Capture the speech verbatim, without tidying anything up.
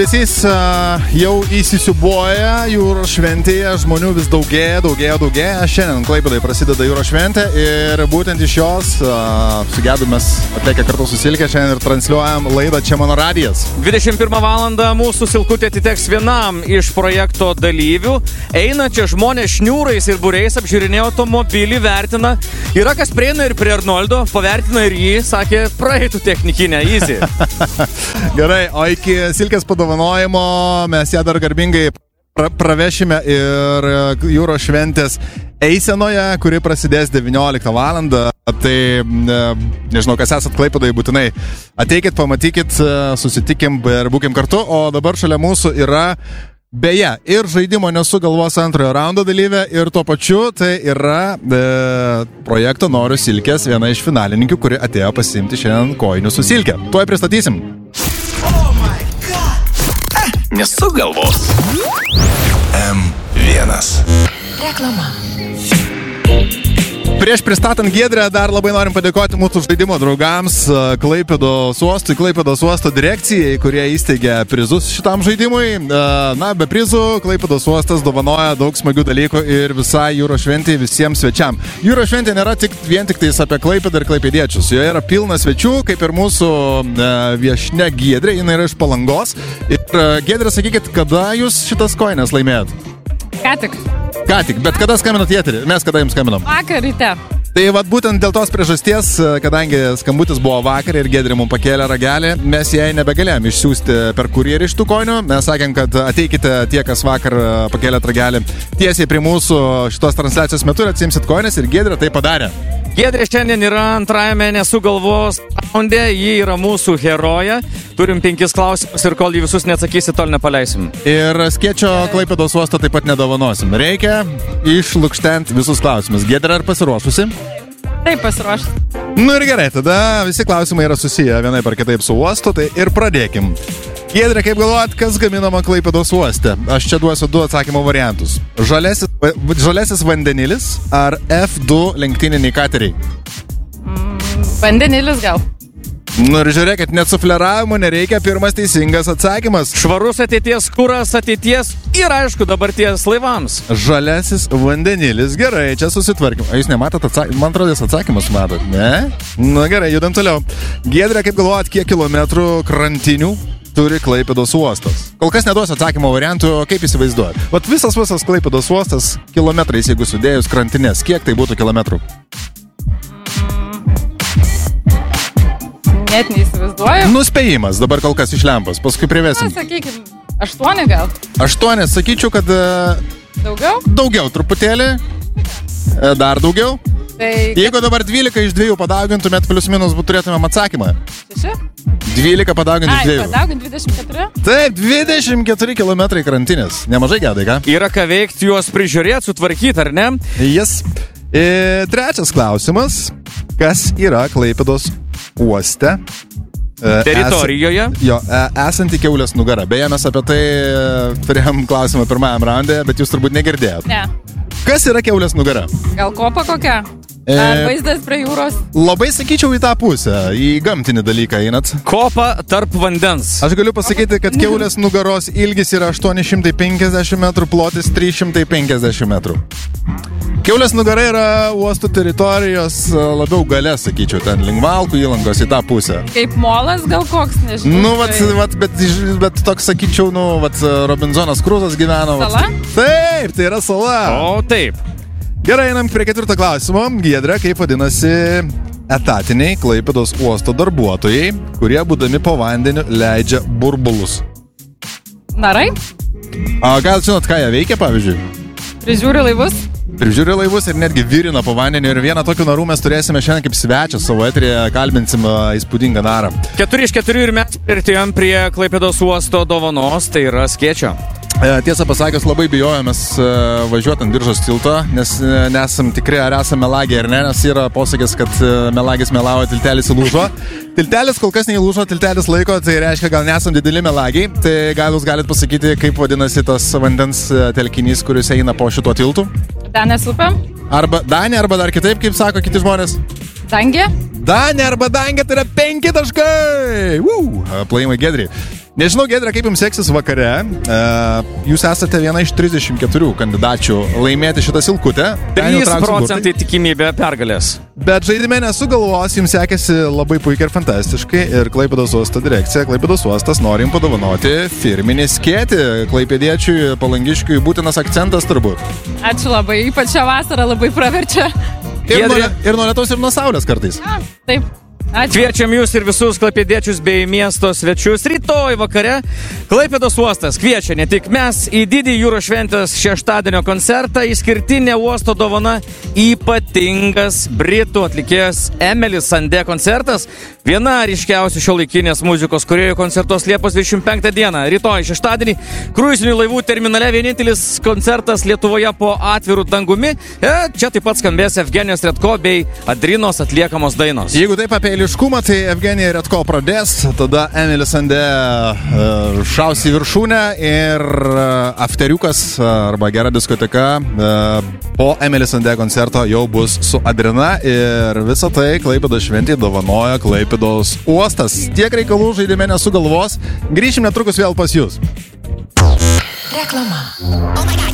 Dėmesys jau įsisiubuoja jūros šventėje, žmonių vis daugėja, daugėja, daugėja. Šiandien Klaipėdai prasideda jūros šventė ir būtent iš jos sugedų mes atlekę kartu su Silke šiandien ir transliuojam laidą Čia mano radijas. dvidešimt pirmą valandą mūsų Silkutė atiteks vienam iš projekto dalyvių. Eina čia žmonės šniūrais ir būriais, apžiūrinėjo automobilį, vertina. Yra kas prieina ir prie Arnoldo, pavertina ir jį, sakė, praeitų technikinę, easy. Gerai, o iki Silkės padovanojimo mes ją dar garbingai pra pravešime ir jūros šventės eisenoje, kuri prasidės devynioliktą valandą. Tai nežinau, kas esat Klaipėdai, būtinai ateikit, pamatykit, susitikim ir būkim kartu. O dabar šalia mūsų yra beje ir žaidimo Nesugalvos antrojo raundo dalyvė ir tuo pačiu tai yra e, projekto Noriu Silkės viena iš finalininkių, kuri atėjo pasiimti šiandien kojinių su Silke. Tuoj pristatysim. Nesugalvos. M vienas. Reklama. Prieš pristatant Giedrę dar labai norim padėkoti mūsų žaidimo draugams Klaipėdos uostui, Klaipėdos uosto direkcijai, kurie įsteigė prizus šitam žaidimui. Na, be prizų Klaipėdos uostas dovanoja daug smagių dalykų ir visai jūros šventė visiems svečiam. Jūros šventė nėra tik, vien tik tais apie Klaipėdą ir klaipėdiečius. Joje yra pilna svečių, kaip ir mūsų viešnia Giedrė, jinai yra iš Palangos. Ir Giedrė, sakykit, kada jūs šitas kojines laimėjot? Ką tik. Ką tik, bet kada skambinat į eterį? Mes kada jums skambinam? Vakar ryte. Tai vat būtent dėl tos priežasties, kadangi skambutis buvo vakar ir Giedrė mums pakėlė ragelį, mes jai nebegalėjom išsiųsti per kurjerį iš tų kojinių. Mes sakėm, kad ateikite tie, kas vakar pakėlėt ragelį, tiesiai prie mūsų šitos transliacijos metu ir atsimsit kojines ir Giedrė tai padarė. Giedrė šiandien yra antrajame Nesugalvos raunde, ji yra mūsų heroja. Turim penkis klausimus ir kol jį visus neatsakysi, tol nepaleisim. Ir skėčio Klaipėdos uosto taip pat nedovanosim. Reikia išlukštent visus klausimus. Giedrė, ar pasiruošusi? Taip, pasiruošusi. Nu ir gerai, tada visi klausimai yra susiję vienaip ar kitaip su uostu, tai ir pradėkim. Giedrė, kaip galvojat, kas gaminama Klaipėdos uoste? Aš čia duosiu du atsakymo variantus. Žalesis, žalesis vandenilis ar F du lenktyniniai kateriai? Mm, vandenilis gal. Nu ir žiūrėkit, net sufleravimo nereikia, pirmas teisingas atsakymas. Švarus ateities kuras ateities ir aišku dabarties laivams. Žalesis vandenilis, gerai, čia susitvarkim. A jūs nematot atsakymą? Man atrodo, jūs atsakymus matot, ne? Nu gerai, judam toliau. Giedrė, kaip galvojat, kiek kilometrų krantinių turi Klaipėdos uostas? Kol kas neduosiu atsakymo variantų, kaip įsivaizduojat. Vat visas visas Klaipėdos uostas kilometrais, jeigu sudėjus krantinės, kiek tai būtų kilometrų? Net neįsivaizduoju. Nuspėjimas, dabar kol kas iš lempos, paskui privesim. Na, sakykim, aštuoni gal. Aštuonis, sakyčiau, kad Daugiau? daugiau truputėlį, dar daugiau. Tai Jeigu dabar dvylika iš dviejų padaugintumėt, plius minus turėtumėm atsakymą. šeši? dvylika padauginti iš Ai, dviejų. padaugint dvidešimt keturi? Taip, dvidešimt keturi kilometrai krantinės. Nemažai gedai, ką? Yra ką veikti, juos prižiūrėti, sutvarkyti, ar ne? Jas. E, trečias klausimas. Kas yra Klaipėdos uoste? E, Teritorijoje. Es, jo, e, esanti kiaulės nugara. Beje, mes apie tai turėjom klausimą pirmajam raunde, bet jūs turbūt negirdėjot. Ne. Kas yra kiaulės nugara? Gal kopa kokia? E, Ar vaizdas prie jūros? Labai sakyčiau į tą pusę, į gamtinį dalyką einat. Kopa tarp vandens. Aš galiu pasakyti, kad kiaulės nugaros ilgis yra aštuoni šimtai penkiasdešimt metrų, plotis trys šimtai penkiasdešimt metrų. Kiaulės nugara yra uostų teritorijos labiau gale, sakyčiau, ten link Valkų įlankos į tą pusę. Kaip molas gal koks, nežinau. Nu, vat, vat, bet, bet toks, sakyčiau, nu, vat, Robinzonas Kruzas gyveno. Vat. Sala? Taip, tai yra sala. O taip. Gerai, einam prie ketvirto klausimo. Giedrė, kaip vadinasi etatiniai Klaipėdos uosto darbuotojai, kurie būdami po vandeniu leidžia burbulus? Narai? A, gal žinot, ką jie veikia, pavyzdžiui? Prižiūri laivus? Prižiūri laivus ir netgi virina po vandeniu. Ir vieną tokių narų mes turėsime šiandien kaip svečią savo eteryje, kalbinsim įspūdingą narą. Keturi iš keturių ir mes prieartėjom prie Klaipėdos uosto dovanos, tai yra skėčio. Tiesą pasakius, labai bijojomės važiuoti ant Biržos tilto, nes nesam tikri, ar esame melagiai ar ne, nes yra posakis, kad melagis melavo, tiltelis įlūžo. Tiltelis kol kas neįlūžo, tiltelis laiko, tai reiškia, gal nesam dideli melagiai. Tai gal jūs galite pasakyti, kaip vadinasi tas vandens telkinys, kuris eina po šituo tiltu? Danės upė? Arba Danė, arba dar kitaip, kaip sako kiti žmonės? Dangė? Danė arba Dangė, tai yra penki taškai. Woo! Plojimai Gedri. Nežinau, Gedrė, kaip jums seksis vakare. Jūs esate viena iš trisdešimt keturių kandidačių laimėti šitą silkutę. trys procentai tikimybė pergalės. Bet žaidime nesugalvos, jums sekėsi labai puikiai ir fantastiškai. Ir Klaipėdos uosto direkcija, Klaipėdos uostas nori jums padovanoti firminį skėtį. Klaipėdiečiui, palangiškiui būtinas akcentas turbūt. Ačiū labai, ypač šią vasarą labai praverčia. Ir nuo, ir nuo lietaus, ir nuo saulės kartais. A, taip. Ačiū. Kviečiam jūs ir visus klaipėdiečius bei miesto svečius. Rytoj vakare Klaipėdos uostas kviečia ne tik mes į didį jūros šventės šeštadienio koncertą, išskirtinė uosto dovana, ypatingas britų atlikėjas Emily Sandé koncertas. Viena ryškiausių šiuolaikinės muzikos kūrėjų koncertos Liepos dvidešimt penktą dieną. Rytoj šeštadienį kruizinių laivų terminale vienintelis koncertas Lietuvoje po atvirų dangumi. E, čia taip pat skambės Evgenijos Redko bei Adrinos atliekamos dainos. Jeigu taip apie eiliškumą, tai Evgenija Redko pradės, tada Emily Sandé uh, šaus į viršūnę ir uh, afteriukas uh, arba gera diskoteka uh, po Emily Sandé koncerto jau bus su Adrina ir visą tai Klaipėdos šventėje dovanoja Klaipėdos uostas. Tiek reikalų žaidime nesugalvos. Grįšim netrukus vėl pas jūs. Reklama. Oh my God.